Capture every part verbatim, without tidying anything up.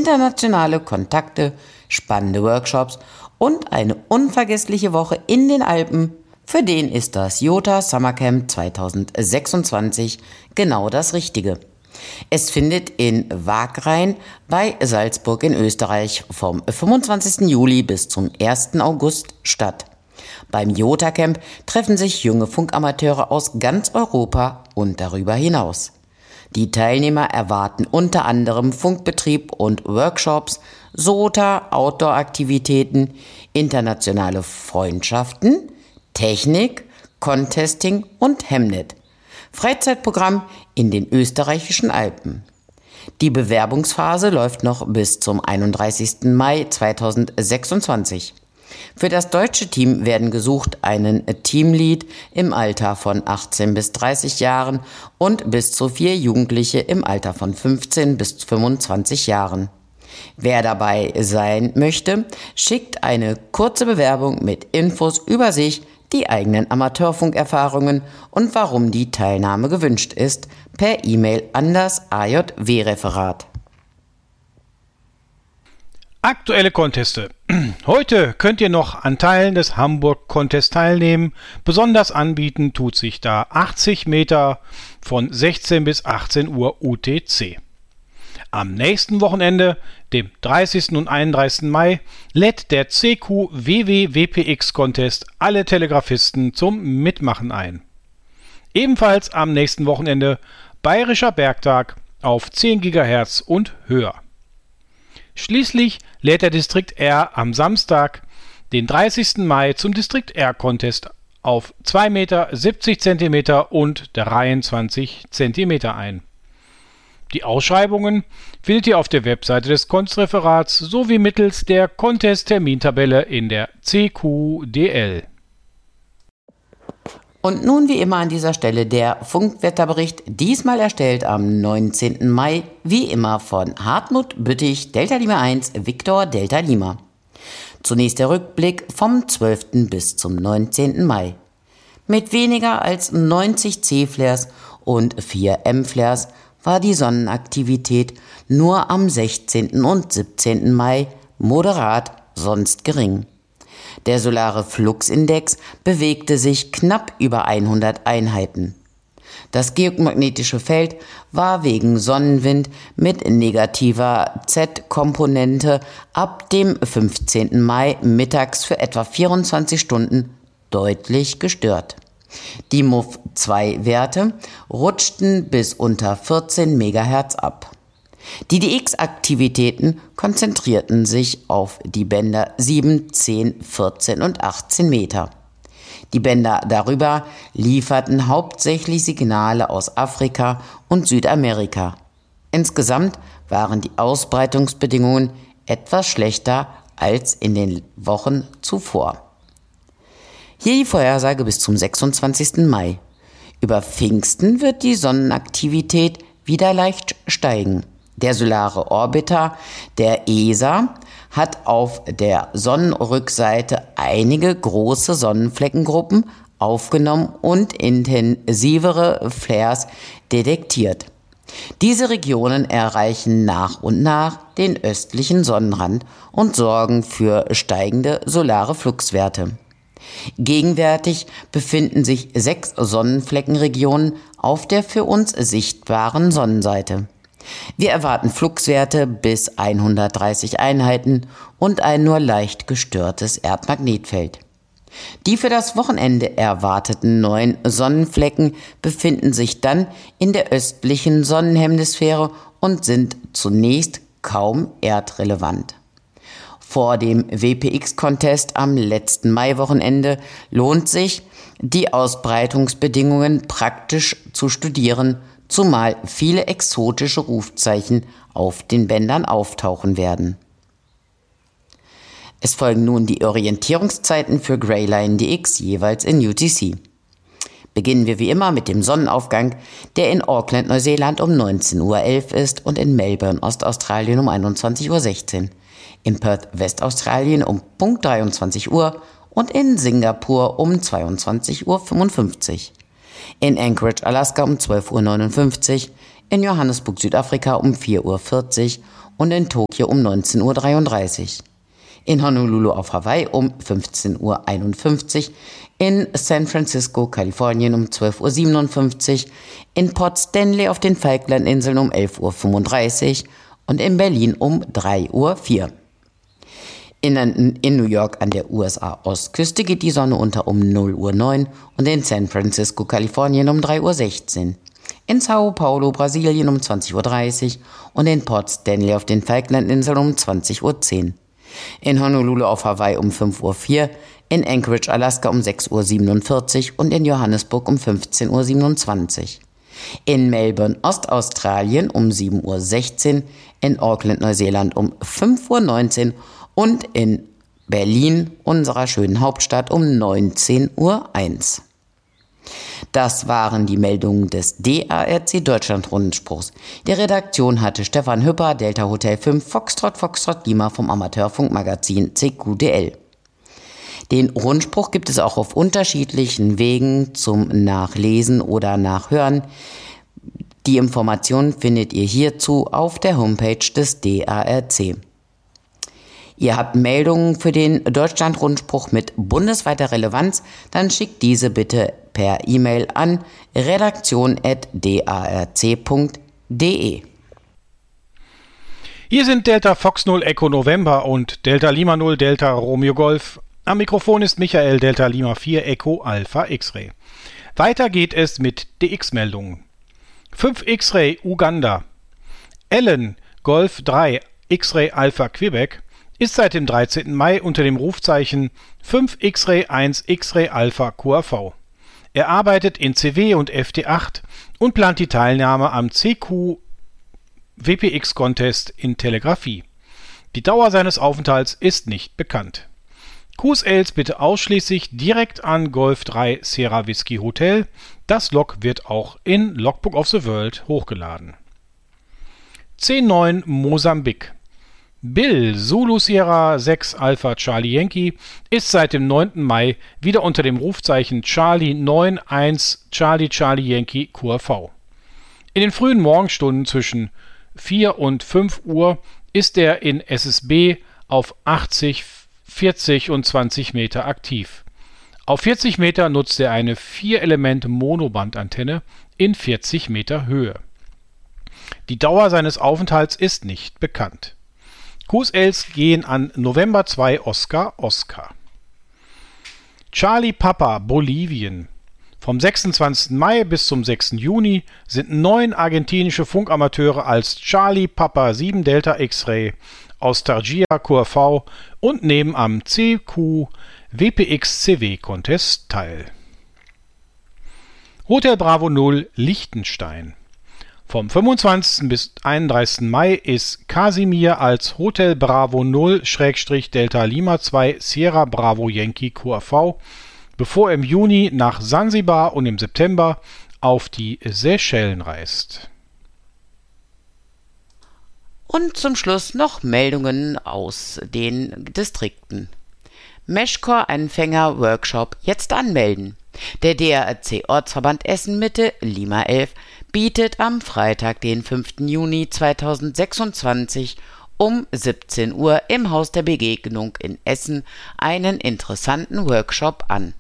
internationale Kontakte, spannende Workshops und eine unvergessliche Woche in den Alpen. Für den ist das Jota Summercamp zwanzig sechsundzwanzig genau das Richtige. Es findet in Wagrain bei Salzburg in Österreich vom fünfundzwanzigsten Juli bis zum ersten August statt. Beim Jota Camp treffen sich junge Funkamateure aus ganz Europa und darüber hinaus. Die Teilnehmer erwarten unter anderem Funkbetrieb und Workshops, S O T A, Outdoor-Aktivitäten, internationale Freundschaften, Technik, Contesting und Hemnet. Freizeitprogramm in den österreichischen Alpen. Die Bewerbungsphase läuft noch bis zum einunddreißigsten Mai zweitausendsechsundzwanzig. Für das deutsche Team werden gesucht einen Teamlead im Alter von achtzehn bis dreißig Jahren und bis zu vier Jugendliche im Alter von fünfzehn bis fünfundzwanzig Jahren. Wer dabei sein möchte, schickt eine kurze Bewerbung mit Infos über sich, die eigenen Amateurfunkerfahrungen und warum die Teilnahme gewünscht ist, per E-Mail an das A J W-Referat. Aktuelle Conteste. Heute könnt ihr noch an Teilen des Hamburg-Contest teilnehmen. Besonders anbieten tut sich da achtzig Meter von sechzehn bis achtzehn Uhr U T C. Am nächsten Wochenende, dem dreißigsten und einunddreißigsten Mai, lädt der C Q W W W P X Contest alle Telegrafisten zum Mitmachen ein. Ebenfalls am nächsten Wochenende Bayerischer Bergtag auf zehn Gigahertz und höher. Schließlich lädt der Distrikt R am Samstag, den dreißigsten Mai, zum Distrikt R Contest auf zwei Meter siebzig Zentimeter und dreiundzwanzig Zentimeter ein. Die Ausschreibungen findet ihr auf der Webseite des Konstreferats sowie mittels der Contest-Termintabelle in der C Q D L. Und nun wie immer an dieser Stelle der Funkwetterbericht, diesmal erstellt am neunzehnten Mai, wie immer von Hartmut Büttich, Delta Lima eins, Victor Delta Lima. Zunächst der Rückblick vom zwölften bis zum neunzehnten Mai. Mit weniger als neunzig C-Flares und vier M-Flares war die Sonnenaktivität nur am sechzehnten und siebzehnten Mai moderat, sonst gering. Der solare Fluxindex bewegte sich knapp über hundert Einheiten. Das geomagnetische Feld war wegen Sonnenwind mit negativer Z-Komponente ab dem fünfzehnten Mai mittags für etwa vierundzwanzig Stunden deutlich gestört. Die M U F zwei Werte rutschten bis unter vierzehn Megahertz ab. Die D X-Aktivitäten konzentrierten sich auf die Bänder sieben, zehn, vierzehn und achtzehn Meter. Die Bänder darüber lieferten hauptsächlich Signale aus Afrika und Südamerika. Insgesamt waren die Ausbreitungsbedingungen etwas schlechter als in den Wochen zuvor. Hier die Vorhersage bis zum sechsundzwanzigsten Mai. Über Pfingsten wird die Sonnenaktivität wieder leicht steigen. Der solare Orbiter der E S A hat auf der Sonnenrückseite einige große Sonnenfleckengruppen aufgenommen und intensivere Flares detektiert. Diese Regionen erreichen nach und nach den östlichen Sonnenrand und sorgen für steigende solare Fluxwerte. Gegenwärtig befinden sich sechs Sonnenfleckenregionen auf der für uns sichtbaren Sonnenseite. Wir erwarten Fluxwerte bis hundertdreißig Einheiten und ein nur leicht gestörtes Erdmagnetfeld. Die für das Wochenende erwarteten neun Sonnenflecken befinden sich dann in der östlichen Sonnenhemisphäre und sind zunächst kaum erdrelevant. Vor dem W P X-Contest am letzten Maiwochenende lohnt sich, die Ausbreitungsbedingungen praktisch zu studieren, zumal viele exotische Rufzeichen auf den Bändern auftauchen werden. Es folgen nun die Orientierungszeiten für Greyline D X jeweils in U T C. Beginnen wir wie immer mit dem Sonnenaufgang, der in Auckland, Neuseeland um neunzehn Uhr elf ist und in Melbourne, Ostaustralien um einundzwanzig Uhr sechzehn, in Perth, Westaustralien um Punkt dreiundzwanzig Uhr und in Singapur um zweiundzwanzig Uhr fünfundfünfzig. In Anchorage, Alaska um zwölf Uhr neunundfünfzig, in Johannesburg, Südafrika um vier Uhr vierzig und in Tokio um neunzehn Uhr dreiunddreißig. In Honolulu auf Hawaii um fünfzehn Uhr einundfünfzig, in San Francisco, Kalifornien um zwölf Uhr siebenundfünfzig, in Port Stanley auf den Falklandinseln um elf Uhr fünfunddreißig und in Berlin um drei Uhr vier. In, in New York an der U S A-Ostküste geht die Sonne unter um null Uhr neun und in San Francisco, Kalifornien um drei Uhr sechzehn. In Sao Paulo, Brasilien um zwanzig Uhr dreißig und in Port Stanley auf den Falklandinseln um zwanzig Uhr zehn. In Honolulu auf Hawaii um fünf Uhr vier, in Anchorage, Alaska um sechs Uhr siebenundvierzig und in Johannesburg um fünfzehn Uhr siebenundzwanzig. In Melbourne, Ostaustralien um sieben Uhr sechzehn, in Auckland, Neuseeland um fünf Uhr neunzehn und in Berlin, unserer schönen Hauptstadt, um neunzehn Uhr eins. Das waren die Meldungen des D A R C Deutschland Rundspruchs. Die Redaktion hatte Stefan Hüpper, Delta Hotel fünf, Foxtrot, Foxtrot Lima vom Amateurfunkmagazin C Q D L. Den Rundspruch gibt es auch auf unterschiedlichen Wegen zum Nachlesen oder Nachhören. Die Informationen findet ihr hierzu auf der Homepage des D A R C. Ihr habt Meldungen für den Deutschland-Rundspruch mit bundesweiter Relevanz, dann schickt diese bitte per E-Mail an redaktion at d a r c punkt d e. Hier sind Delta Fox null Echo November und Delta Lima null Delta Romeo Golf. Am Mikrofon ist Michael, Delta Lima vier Echo Alpha X-Ray. Weiter geht es mit D X-Meldungen. fünf X-Ray Uganda. Ellen Golf drei X-Ray Alpha Quebec ist seit dem dreizehnten Mai unter dem Rufzeichen fünf X-Ray eins X-Ray Alpha Q A V. Er arbeitet in C W und F T acht und plant die Teilnahme am C Q W P X Contest in Telegrafie. Die Dauer seines Aufenthalts ist nicht bekannt. Q S Ls bitte ausschließlich direkt an Golf drei Sierra Whiskey Hotel. Das Log wird auch in Logbook of the World hochgeladen. zehn neun Mosambik. Bill Zulu Sierra sechs Alpha Charlie Yankee ist seit dem neunten Mai wieder unter dem Rufzeichen Charlie neun eins Charlie Charlie Yankee Q A V. In den frühen Morgenstunden zwischen vier und fünf Uhr ist er in S S B auf achtzig, vierzig und zwanzig Meter aktiv. Auf vierzig Meter nutzt er eine vier Element Monobandantenne in vierzig Meter Höhe. Die Dauer seines Aufenthalts ist nicht bekannt. Q S Ls gehen an November zwei Oscar Oscar. Charlie Papa Bolivien. Vom sechsundzwanzigsten Mai bis zum sechsten Juni sind neun argentinische Funkamateure als Charlie Papa sieben Delta X-Ray aus Targia Q A V und nehmen am C Q W P X C W Contest teil. Hotel Bravo null Liechtenstein. Vom fünfundzwanzigsten bis einunddreißigsten Mai ist Casimir als Hotel Bravo null Delta Lima zwei Sierra Bravo Yankee Q A V, bevor er im Juni nach Sansibar und im September auf die Seychellen reist. Und zum Schluss noch Meldungen aus den Distrikten. Meshcore-Anfänger-Workshop jetzt anmelden. Der D A R C-Ortsverband Essen-Mitte, Lima elf, bietet am Freitag, den fünften Juni zweitausendsechsundzwanzig um siebzehn Uhr im Haus der Begegnung in Essen einen interessanten Workshop an.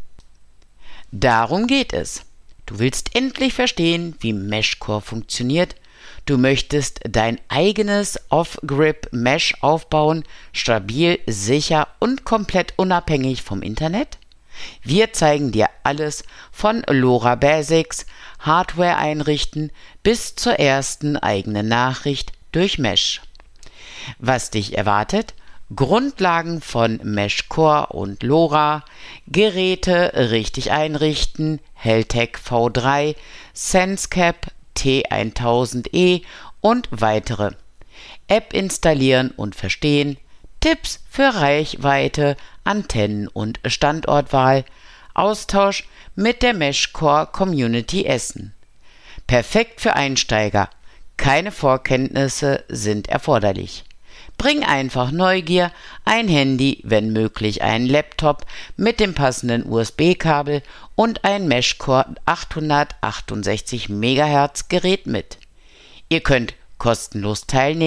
Darum geht es. Du willst endlich verstehen, wie Meshcore funktioniert. Du möchtest dein eigenes Off-Grip-Mesh aufbauen, stabil, sicher und komplett unabhängig vom Internet? Wir zeigen dir alles von LoRa Basics, Hardware einrichten bis zur ersten eigenen Nachricht durch Mesh. Was dich erwartet? Grundlagen von Meshcore und LoRa, Geräte richtig einrichten, Heltec V drei, SenseCap, T tausend E und weitere. App installieren und verstehen, Tipps für Reichweite, Antennen und Standortwahl, Austausch mit der Meshcore Community Essen. Perfekt für Einsteiger. Keine Vorkenntnisse sind erforderlich. Bring einfach Neugier, ein Handy, wenn möglich einen Laptop mit dem passenden U S B-Kabel und ein Meshcore achthundertachtundsechzig Megahertz Gerät mit. Ihr könnt kostenlos teilnehmen.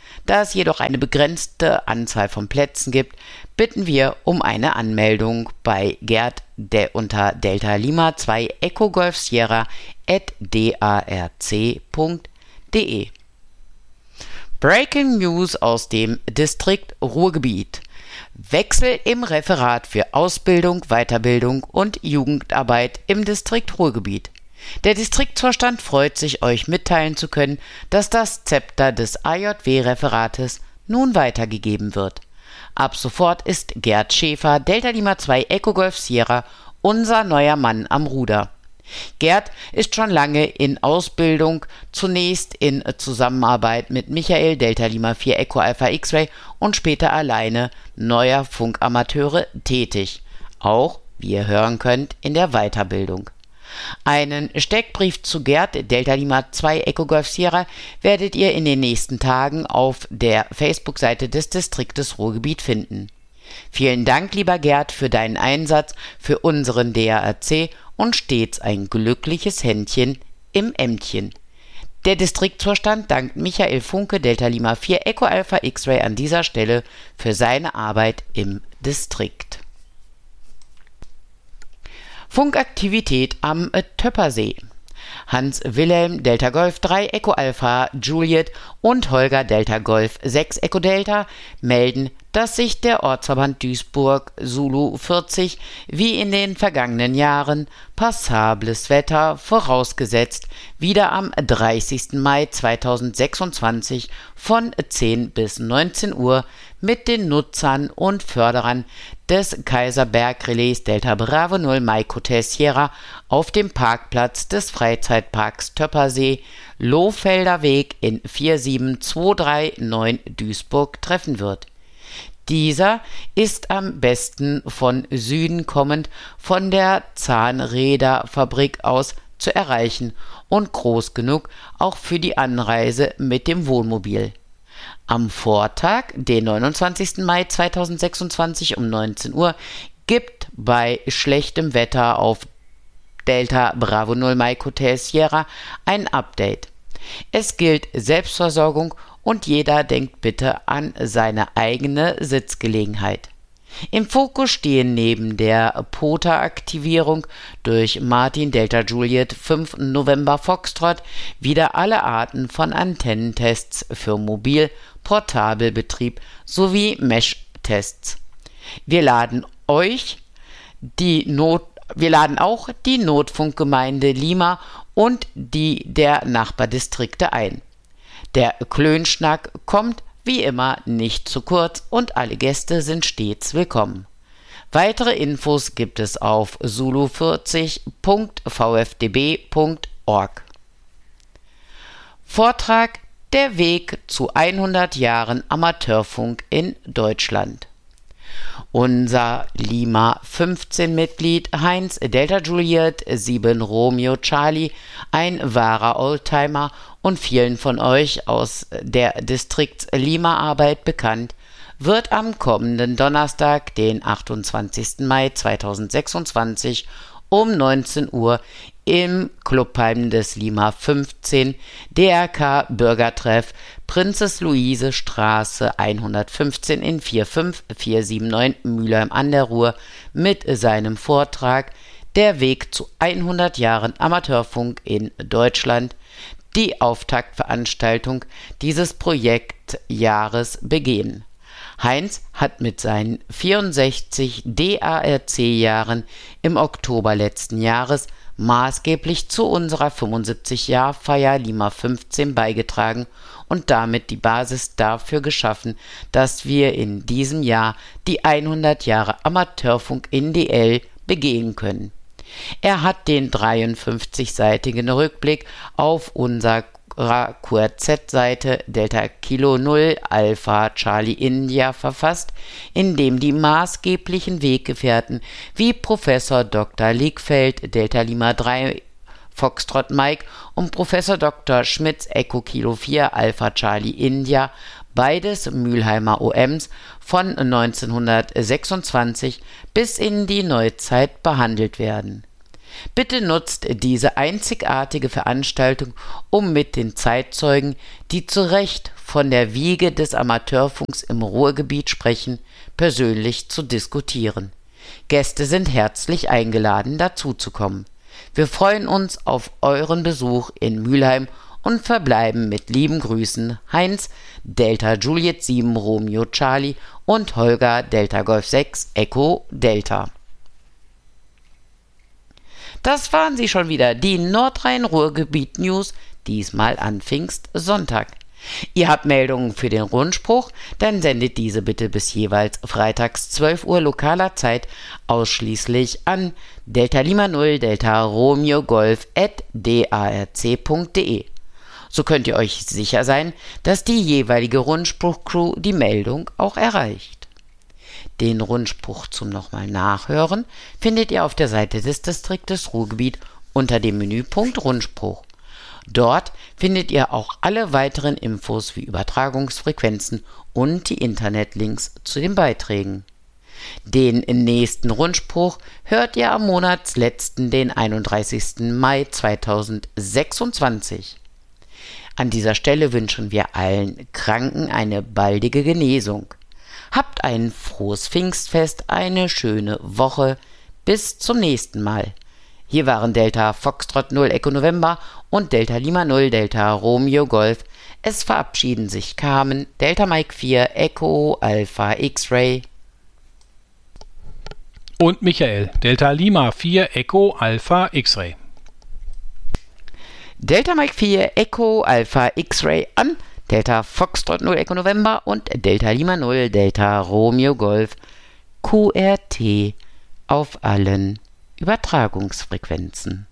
Da es jedoch eine begrenzte Anzahl von Plätzen gibt, bitten wir um eine Anmeldung bei Gerd de unter Delta Lima zwei Echo Golf Sierra at darc punkt de. Breaking News aus dem Distrikt Ruhrgebiet. Wechsel im Referat für Ausbildung, Weiterbildung und Jugendarbeit im Distrikt Ruhrgebiet. Der Distriktsvorstand freut sich, euch mitteilen zu können, dass das Zepter des A J W-Referates nun weitergegeben wird. Ab sofort ist Gerd Schäfer, Delta Lima zwei Echo Golf Sierra, unser neuer Mann am Ruder. Gerd ist schon lange in Ausbildung, zunächst in Zusammenarbeit mit Michael, Delta Lima vier Echo Alpha X-Ray und später alleine neuer Funkamateure tätig. Auch, wie ihr hören könnt, in der Weiterbildung. Einen Steckbrief zu Gerd, Delta Lima zwei Echo Golf Sierra, werdet ihr in den nächsten Tagen auf der Facebook-Seite des Distriktes Ruhrgebiet finden. Vielen Dank, lieber Gerd, für deinen Einsatz für unseren D A R C und stets ein glückliches Händchen im Ämtchen. Der Distriktsvorstand dankt Michael Funke, Delta Lima vier Echo Alpha X-Ray an dieser Stelle für seine Arbeit im Distrikt. Funkaktivität am Töppersee. Hans Wilhelm, Delta Golf drei Echo Alpha Juliet und Holger, Delta Golf sechs Echo Delta, melden, dass sich der Ortsverband Duisburg Zulu vierzig wie in den vergangenen Jahren passables Wetter vorausgesetzt wieder am dreißigsten Mai zweitausendsechsundzwanzig von zehn bis neunzehn Uhr mit den Nutzern und Förderern des Kaiserberg-Relais Delta Bravo null Mike Hotel Sierra auf dem Parkplatz des Freizeitparks Töppersee, Lohfelder Weg in vier sieben zwei drei neun Duisburg treffen wird. Dieser ist am besten von Süden kommend von der Zahnräderfabrik aus zu erreichen und groß genug auch für die Anreise mit dem Wohnmobil. Am Vortag, den neunundzwanzigsten Mai zweitausendsechsundzwanzig um neunzehn Uhr, gibt bei schlechtem Wetter auf Delta Bravo null Mike Hotel Sierra ein Update. Es gilt Selbstversorgung und jeder denkt bitte an seine eigene Sitzgelegenheit. Im Fokus stehen neben der P O T A-Aktivierung durch Martin Delta Juliet fünf November Foxtrot wieder alle Arten von Antennentests für Mobil-Portabelbetrieb sowie Mesh-Tests. Wir laden euch die Not Wir laden auch die Notfunkgemeinde Lima und die der Nachbardistrikte ein. Der Klönschnack kommt wie immer nicht zu kurz und alle Gäste sind stets willkommen. Weitere Infos gibt es auf zulu vierzig punkt v f d b punkt org. Vortrag: Der Weg zu hundert Jahren Amateurfunk in Deutschland. Unser Lima fünfzehn Mitglied Heinz Delta Juliet sieben Romeo Charlie, ein wahrer Oldtimer und vielen von euch aus der Distrikts-Lima-Arbeit bekannt, wird am kommenden Donnerstag, den achtundzwanzigsten Mai zweitausendsechsundzwanzig um neunzehn Uhr im Clubheim des Lima fünfzehn D R K Bürgertreff Prinzess Luise Straße hundertfünfzehn in vier fünf vier sieben neun Mülheim an der Ruhr mit seinem Vortrag Der Weg zu hundert Jahren Amateurfunk in Deutschland die Auftaktveranstaltung dieses Projektjahres begehen. Heinz hat mit seinen vierundsechzig D A R C-Jahren im Oktober letzten Jahres maßgeblich zu unserer fünfundsiebzig-Jahr-Feier Lima fünfzehn beigetragen und damit die Basis dafür geschaffen, dass wir in diesem Jahr die hundert Jahre Amateurfunk in D L begehen können. Er hat den dreiundfünfzigseitigen Rückblick auf unserer Q R Z-Seite Delta Kilo null Alpha Charlie India verfasst, in dem die maßgeblichen Weggefährten wie Professor Doktor Liegfeld Delta Lima drei Foxtrot Mike und Professor Doktor Schmitz Echo Kilo vier Alpha Charlie India, beides Mülheimer O Ms, von neunzehnhundertsechsundzwanzig bis in die Neuzeit behandelt werden. Bitte nutzt diese einzigartige Veranstaltung, um mit den Zeitzeugen, die zu Recht von der Wiege des Amateurfunks im Ruhrgebiet sprechen, persönlich zu diskutieren. Gäste sind herzlich eingeladen, dazuzukommen. Wir freuen uns auf euren Besuch in Mülheim und verbleiben mit lieben Grüßen Heinz, Delta Juliet sieben Romeo Charlie und Holger, Delta Golf sechs Echo Delta. Das waren sie schon wieder, die Nordrhein-Ruhr-Gebiet-News, diesmal an Pfingstsonntag. Ihr habt Meldungen für den Rundspruch, dann sendet diese bitte bis jeweils freitags zwölf Uhr lokaler Zeit ausschließlich an Delta Lima null Delta Romeo Golf at darc punkt de. So könnt ihr euch sicher sein, dass die jeweilige Rundspruch-Crew die Meldung auch erreicht. Den Rundspruch zum nochmal Nachhören findet ihr auf der Seite des Distriktes Ruhrgebiet unter dem Menüpunkt Rundspruch. Dort findet ihr auch alle weiteren Infos wie Übertragungsfrequenzen und die Internetlinks zu den Beiträgen. Den nächsten Rundspruch hört ihr am Monatsletzten, den einunddreißigsten Mai zweitausendsechsundzwanzig. An dieser Stelle wünschen wir allen Kranken eine baldige Genesung. Habt ein frohes Pfingstfest, eine schöne Woche. Bis zum nächsten Mal. Hier waren Delta Foxtrot null Echo November und Delta Lima null Delta Romeo Golf. Es verabschieden sich Carmen, Delta Mike vier Echo Alpha X-Ray und Michael, Delta Lima vier Echo Alpha X-Ray. Delta Mike vier Echo Alpha X-Ray an Delta Foxtrot null Echo November und Delta Lima null Delta Romeo Golf Q R T auf allen Übertragungsfrequenzen.